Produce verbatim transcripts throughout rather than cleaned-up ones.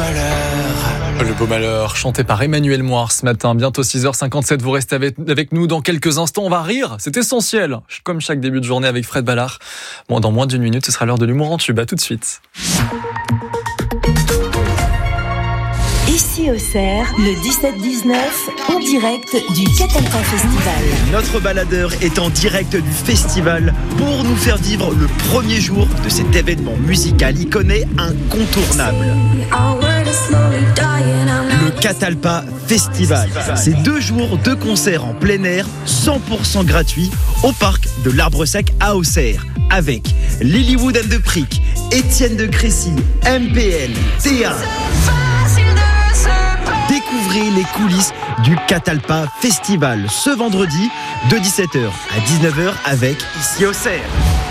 malheur. Le beau malheur, chanté par Emmanuel Moir ce matin. Bientôt six heures cinquante-sept, vous restez avec, avec nous dans quelques instants. On va rire, c'est essentiel. Comme chaque début de journée avec Fred Ballard. Bon, dans moins d'une minute, ce sera l'heure de l'humour en tube. À tout de suite. Ici Auxerre, le dix-sept dix-neuf, en direct du Catalpa Festival. Notre baladeur est en direct du festival pour nous faire vivre le premier jour de cet événement musical iconé incontournable. Le Catalpa Festival. C'est deux jours de concerts en plein air, cent pour cent gratuits, au parc de l'Arbre Sec à Auxerre. Avec Lilywood and the Prick, Étienne de Crécy, M P L, Théa. Découvrez les coulisses du Catalpa Festival ce vendredi de dix-sept heures à dix-neuf heures avec Ici Auxerre.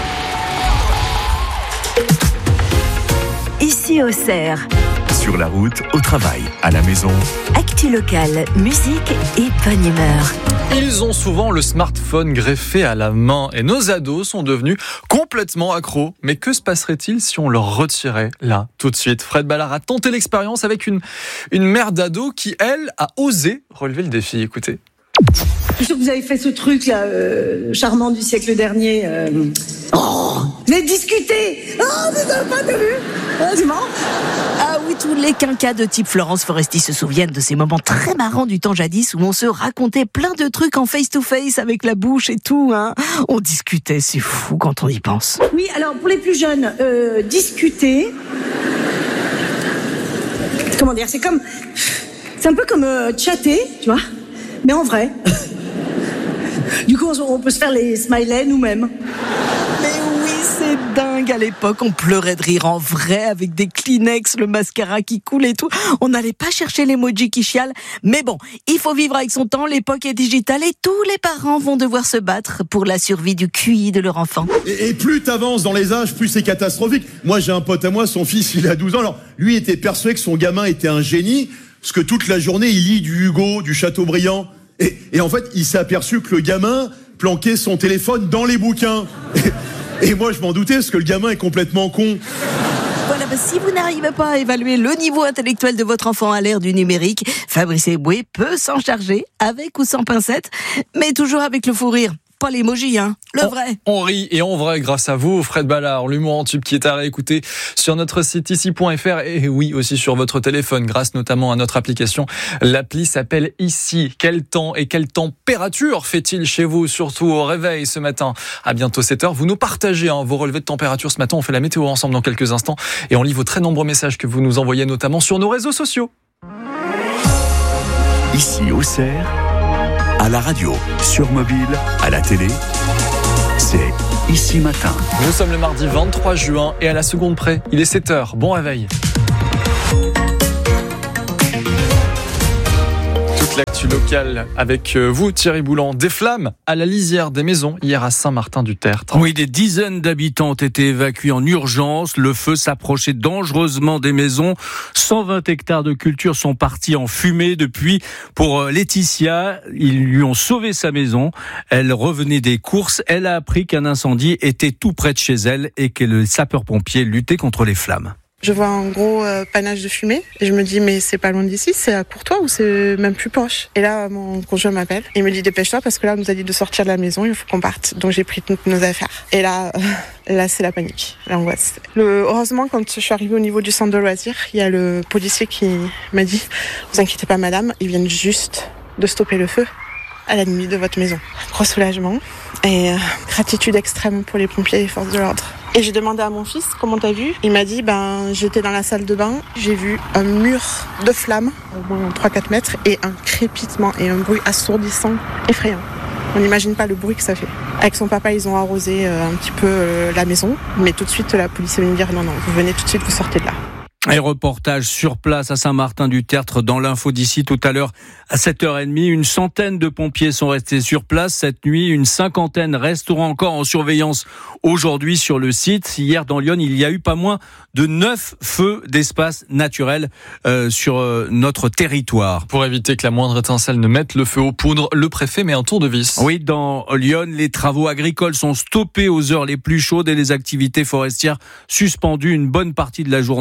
Ici Auxerre. Sur la route, au travail, à la maison. Actu locale, musique et bonne humeur. Ils ont souvent le smartphone greffé à la main et nos ados sont devenus complètement accros. Mais que se passerait-il si on leur retirait là, tout de suite? Fred Ballard a tenté l'expérience avec une, une mère d'ado qui, elle, a osé relever le défi. Écoutez. Je suis sûre que vous avez fait ce truc là, euh, charmant du siècle dernier. Euh... Oh, vous avez discuté. Oh, vous n'avez pas vu. Ah, c'est marrant. Ah oui, tous les quinquas de type Florence Foresti se souviennent de ces moments très marrants du temps jadis où on se racontait plein de trucs en face-to-face avec la bouche et tout. Hein. On discutait, c'est fou quand on y pense. Oui, alors pour les plus jeunes, euh, discuter. Comment dire, c'est comme, c'est un peu comme euh, chatter, tu vois. Mais en vrai. Du coup, on peut se faire les smileys nous-mêmes. Mais oui, c'est dingue. À l'époque, on pleurait de rire en vrai avec des Kleenex, le mascara qui coule et tout. On n'allait pas chercher l'emoji qui chiale. Mais bon, il faut vivre avec son temps. L'époque est digitale et tous les parents vont devoir se battre pour la survie du Q I de leur enfant. Et, et plus t'avances dans les âges, plus c'est catastrophique. Moi, j'ai un pote à moi, son fils, il a douze ans. Alors, lui était persuadé que son gamin était un génie. Parce que toute la journée, il lit du Hugo, du Chateaubriand. Et, et en fait, il s'est aperçu que le gamin planquait son téléphone dans les bouquins. Et, et moi, je m'en doutais, parce que le gamin est complètement con. Voilà, bah, si vous n'arrivez pas à évaluer le niveau intellectuel de votre enfant à l'ère du numérique, Fabrice Eboué peut s'en charger, avec ou sans pincette, mais toujours avec le fou rire. Pas l'emoji, hein, le vrai. On, on rit et on vrai grâce à vous, Fred Ballard, l'humour en tube qui est à réécouter sur notre site ici point f r et oui, aussi sur votre téléphone, grâce notamment à notre application. L'appli s'appelle Ici. Quel temps et quelle température fait-il chez vous, surtout au réveil ce matin? À bientôt sept heures. Vous nous partagez hein, vos relevés de température ce matin. On fait la météo ensemble dans quelques instants et on lit vos très nombreux messages que vous nous envoyez notamment sur nos réseaux sociaux. Ici Auxerre, à la radio, sur mobile, à la télé, c'est Ici Matin. Nous sommes le mardi vingt-trois juin et à la seconde près, il est sept heures. Bon réveil. L'actu locale avec vous, Thierry Boulan. Des flammes à la lisière des maisons hier à Saint-Martin-du-Tertre. Oui, des dizaines d'habitants ont été évacués en urgence. Le feu s'approchait dangereusement des maisons. cent vingt hectares de culture sont partis en fumée depuis. Pour Laetitia, ils lui ont sauvé sa maison. Elle revenait des courses. Elle a appris qu'un incendie était tout près de chez elle et que les sapeurs-pompiers luttaient contre les flammes. Je vois un gros euh, panache de fumée et je me dis mais c'est pas loin d'ici, c'est à Courtois ou c'est même plus proche. Et là mon conjoint m'appelle, il me dit dépêche-toi parce que là on nous a dit de sortir de la maison, il faut qu'on parte. Donc j'ai pris toutes nos affaires. Et là, euh, là c'est la panique, l'angoisse. Le, heureusement quand je suis arrivée au niveau du centre de loisirs, il y a le policier qui m'a dit vous inquiétez pas madame, ils viennent juste de stopper le feu à la limite de votre maison. Gros soulagement et euh, gratitude extrême pour les pompiers et les forces de l'ordre. Et j'ai demandé à mon fils comment t'as vu. Il m'a dit ben j'étais dans la salle de bain, j'ai vu un mur de flammes, au moins trois à quatre mètres, et un crépitement et un bruit assourdissant, effrayant. On n'imagine pas le bruit que ça fait. Avec son papa, ils ont arrosé euh, un petit peu euh, la maison, mais tout de suite la police est venue me dire non non, vous venez tout de suite, vous sortez de là. Et reportage sur place à Saint-Martin-du-Tertre dans l'info d'ici tout à l'heure à sept heures trente. Une centaine de pompiers sont restés sur place cette nuit. Une cinquantaine resteront encore en surveillance aujourd'hui sur le site. Hier dans Lyon, il y a eu pas moins de neuf feux d'espace naturel euh, sur euh, notre territoire. Pour éviter que la moindre étincelle ne mette le feu aux poudres, le préfet met un tour de vis. Oui, dans Lyon, les travaux agricoles sont stoppés aux heures les plus chaudes et les activités forestières suspendues une bonne partie de la journée.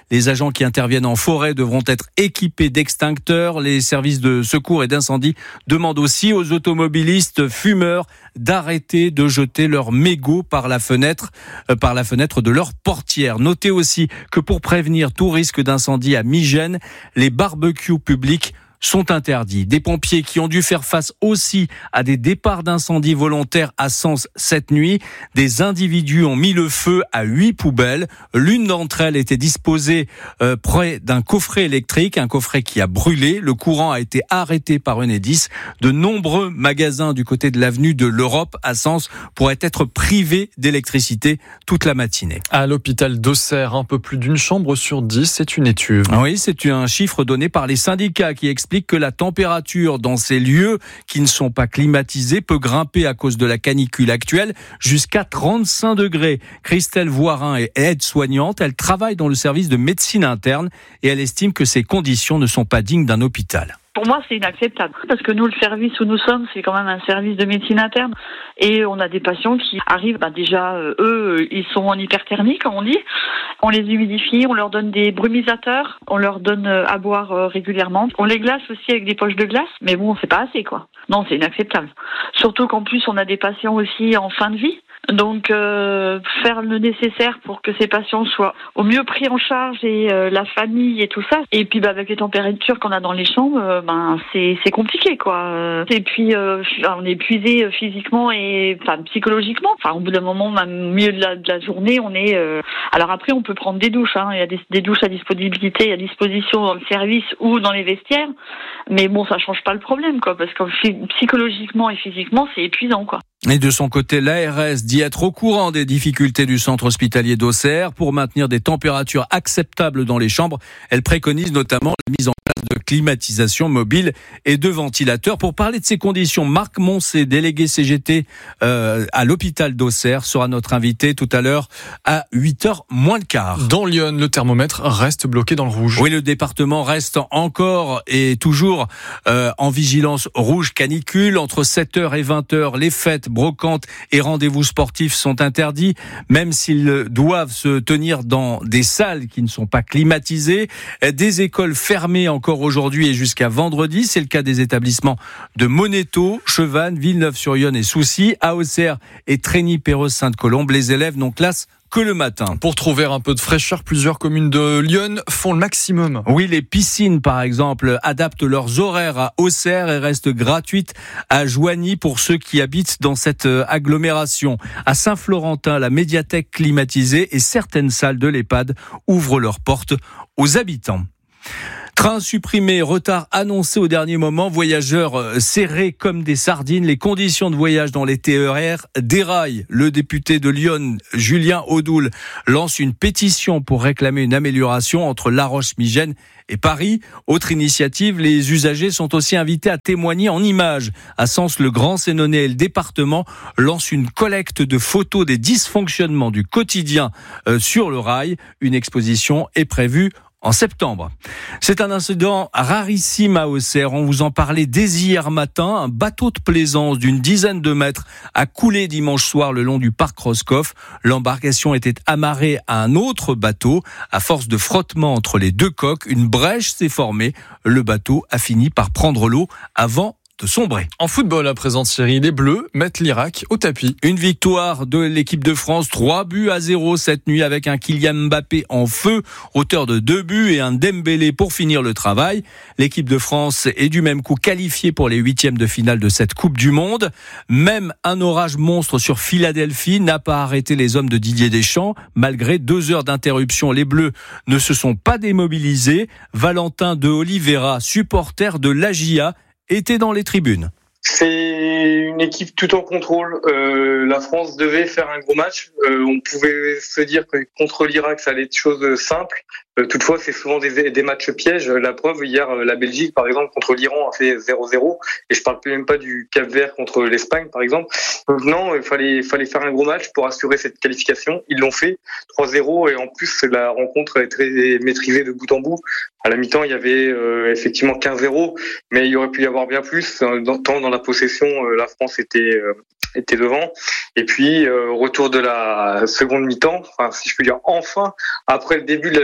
Les agents qui interviennent en forêt devront être équipés d'extincteurs. Les services de secours et d'incendie demandent aussi aux automobilistes fumeurs d'arrêter de jeter leurs mégots par la fenêtre, euh, par la fenêtre de leur portière. Notez aussi que pour prévenir tout risque d'incendie à Migène, les barbecues publics sont interdits. Des pompiers qui ont dû faire face aussi à des départs d'incendie volontaires à Sens cette nuit. Des individus ont mis le feu à huit poubelles. L'une d'entre elles était disposée euh, près d'un coffret électrique, un coffret qui a brûlé. Le courant a été arrêté par Enedis. De nombreux magasins du côté de l'avenue de l'Europe à Sens pourraient être privés d'électricité toute la matinée. À l'hôpital d'Auxerre, un peu plus d'une chambre sur dix, c'est une étuve. Oui, c'est un chiffre donné par les syndicats qui explique explique que la température dans ces lieux qui ne sont pas climatisés peut grimper à cause de la canicule actuelle jusqu'à trente-cinq degrés. Christelle Voirin est aide-soignante. Elle travaille dans le service de médecine interne et elle estime que ces conditions ne sont pas dignes d'un hôpital. Pour moi, c'est inacceptable. Parce que nous, le service où nous sommes, c'est quand même un service de médecine interne. Et on a des patients qui arrivent, bah déjà, euh, eux, ils sont en hyperthermie, comme on dit. On les humidifie, on leur donne des brumisateurs, on leur donne euh, à boire euh, régulièrement. On les glace aussi avec des poches de glace. Mais bon, c'est pas assez, quoi. Non, c'est inacceptable. Surtout qu'en plus, on a des patients aussi en fin de vie. Donc, euh, faire le nécessaire pour que ces patients soient au mieux pris en charge et euh, la famille et tout ça. Et puis, bah, avec les températures qu'on a dans les chambres, euh, ben c'est c'est compliqué, quoi. Et puis, euh, on est épuisé physiquement et enfin psychologiquement. Enfin, au bout d'un moment, même au milieu de la, de la journée, on est. Euh... Alors après, on peut prendre des douches. Hein. Il y a des, des douches à disponibilité, à disposition dans le service ou dans les vestiaires. Mais bon, ça change pas le problème, quoi, parce que psychologiquement et physiquement, c'est épuisant, quoi. Et de son côté, l'A R S dit être au courant des difficultés du centre hospitalier d'Auxerre pour maintenir des températures acceptables dans les chambres. Elle préconise notamment la mise en place de climatisation mobile et de ventilateurs. Pour parler de ces conditions, Marc Moncé, délégué C G T euh, à l'hôpital d'Auxerre, sera notre invité tout à l'heure à huit heures moins le quart. Dans Lyon, le thermomètre reste bloqué dans le rouge. Oui, le département reste encore et toujours euh, en vigilance rouge canicule. Entre sept heures et vingt heures, les fêtes, brocantes et rendez-vous sportifs sont interdits, même s'ils doivent se tenir dans des salles qui ne sont pas climatisées. Des écoles fermées encore aujourd'hui et jusqu'à vendredi. C'est le cas des établissements de Monéto, Chevannes, Villeneuve-sur-Yonne et Soucy. À Auxerre et Trény-Perros-Sainte-Colombe, les élèves n'ont classe que le matin. Pour trouver un peu de fraîcheur, plusieurs communes de Lyon font le maximum. Oui, les piscines, par exemple, adaptent leurs horaires à Auxerre et restent gratuites à Joigny pour ceux qui habitent dans cette agglomération. À Saint-Florentin, la médiathèque climatisée et certaines salles de l'EHPAD ouvrent leurs portes aux habitants. Train supprimé, retard annoncé au dernier moment, voyageurs serrés comme des sardines. Les conditions de voyage dans les T E R déraillent. Le député de Lyon, Julien Audoul, lance une pétition pour réclamer une amélioration entre La Roche-Migène et Paris. Autre initiative, les usagers sont aussi invités à témoigner en images. À Sens, le Grand Sénonais et le département lancent une collecte de photos des dysfonctionnements du quotidien sur le rail. Une exposition est prévue en septembre. C'est un incident rarissime à Auxerre. On vous en parlait dès hier matin. Un bateau de plaisance d'une dizaine de mètres a coulé dimanche soir le long du parc Roscoff. L'embarcation était amarrée à un autre bateau. À force de frottement entre les deux coques, une brèche s'est formée. Le bateau a fini par prendre l'eau avant de sombrer. En football à présent, Thierry, les Bleus mettent l'Irak au tapis. Une victoire de l'équipe de France, trois buts à zéro cette nuit avec un Kylian Mbappé en feu, auteur de deux buts et un Dembélé pour finir le travail. L'équipe de France est du même coup qualifiée pour les huitièmes de finale de cette Coupe du Monde. Même un orage monstre sur Philadelphie n'a pas arrêté les hommes de Didier Deschamps. Malgré deux heures d'interruption, les Bleus ne se sont pas démobilisés. Valentin de Oliveira, supporter de l'A J A, était dans les tribunes. C'est une équipe tout en contrôle. Euh, la France devait faire un gros match. Euh, on pouvait se dire que contre l'Irak, ça allait être chose simple. Euh, toutefois, c'est souvent des, des matchs pièges. La preuve, hier, la Belgique, par exemple, contre l'Iran, a fait zéro zéro. Et je parle même pas du Cap-Vert contre l'Espagne, par exemple. Donc non, il fallait, fallait faire un gros match pour assurer cette qualification. Ils l'ont fait, trois zéro. Et en plus, la rencontre est très maîtrisée de bout en bout. À la mi-temps, il y avait euh, effectivement quinze zéro, mais il y aurait pu y avoir bien plus. Dans, tant dans la possession, euh, la France était euh, était devant. Et puis, euh, retour de la seconde mi-temps, enfin, si je peux dire enfin, après le début de la deuxième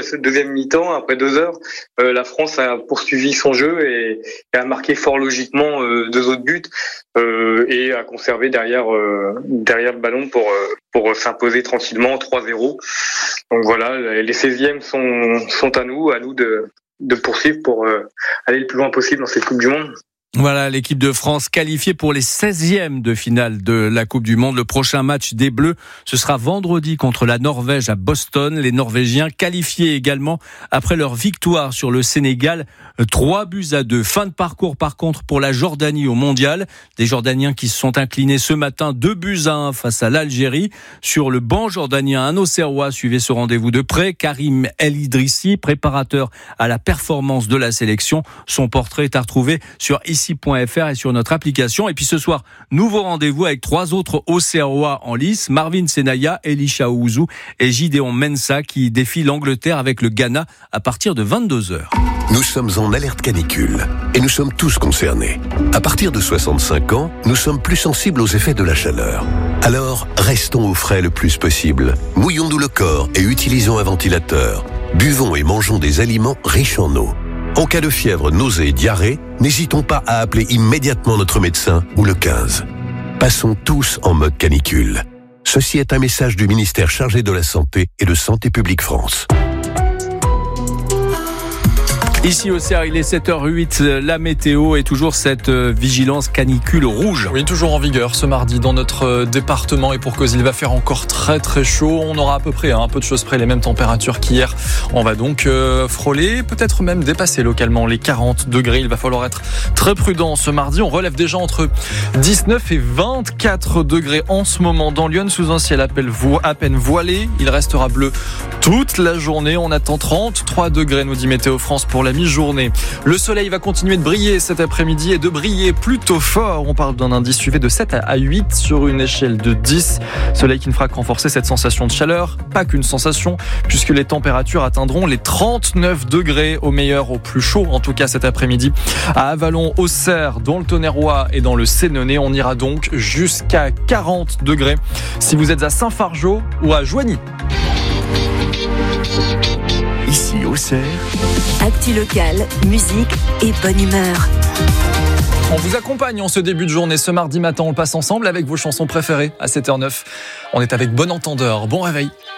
deuxième mi-temps, après deux heures, euh, la France a poursuivi son jeu et, et a marqué fort logiquement euh, deux autres buts euh, et a conservé derrière euh, derrière le ballon pour euh, pour s'imposer tranquillement trois zéro. Donc voilà, les seizièmes sont sont à nous, à nous de de poursuivre pour euh, aller le plus loin possible dans cette Coupe du Monde. Voilà, l'équipe de France qualifiée pour les seizièmes de finale de la Coupe du Monde. Le prochain match des Bleus, ce sera vendredi contre la Norvège à Boston. Les Norvégiens qualifiés également après leur victoire sur le Sénégal, trois buts à deux. Fin de parcours par contre pour la Jordanie au Mondial. Des Jordaniens qui se sont inclinés ce matin, deux buts à un face à l'Algérie. Sur le banc jordanien, un Auxerrois suivait ce rendez-vous de près. Karim El Idrissi, préparateur à la performance de la sélection. Son portrait est à retrouver sur ici point f r et sur notre application. Et puis ce soir, nouveau rendez-vous avec trois autres Auxerrois en lice, Marvin Senaya, Elisha Ouzou et Gideon Mensah qui défient l'Angleterre avec le Ghana à partir de vingt-deux heures. Nous sommes en alerte canicule et nous sommes tous concernés. À partir de soixante-cinq ans, nous sommes plus sensibles aux effets de la chaleur. Alors, restons au frais le plus possible. Mouillons-nous le corps et utilisons un ventilateur. Buvons et mangeons des aliments riches en eau. En cas de fièvre, nausée et diarrhée, n'hésitons pas à appeler immédiatement notre médecin ou le quinze. Passons tous en mode canicule. Ceci est un message du ministère chargé de la Santé et de Santé publique France. Ici au Cerf, il est sept heures huit, la météo et toujours cette vigilance canicule rouge. Oui, toujours en vigueur ce mardi dans notre département et pour cause il va faire encore très très chaud. On aura à peu près, hein, un peu de choses près, les mêmes températures qu'hier. On va donc euh, frôler, peut-être même dépasser localement les quarante degrés. Il va falloir être très prudent ce mardi. On relève déjà entre dix-neuf et vingt-quatre degrés en ce moment dans Lyon sous un ciel à peine voilé. Il restera bleu toute la journée. On attend trente-trois degrés, nous dit Météo France pour la mi-journée. Le soleil va continuer de briller cet après-midi et de briller plutôt fort. On parle d'un indice U V de sept à huit sur une échelle de dix. Soleil qui ne fera que renforcer cette sensation de chaleur. Pas qu'une sensation, puisque les températures atteindront les trente-neuf degrés au meilleur, au plus chaud, en tout cas cet après-midi. À Avallon, au Cerf, dans le Tonnerrois et dans le Sénonais, on ira donc jusqu'à quarante degrés si vous êtes à Saint-Fargeau ou à Joigny. Ici au Cerf, actu locale, musique et bonne humeur. On vous accompagne en ce début de journée. Ce mardi matin, on le passe ensemble avec vos chansons préférées à sept heures neuf. On est avec Bon Entendeur. Bon réveil.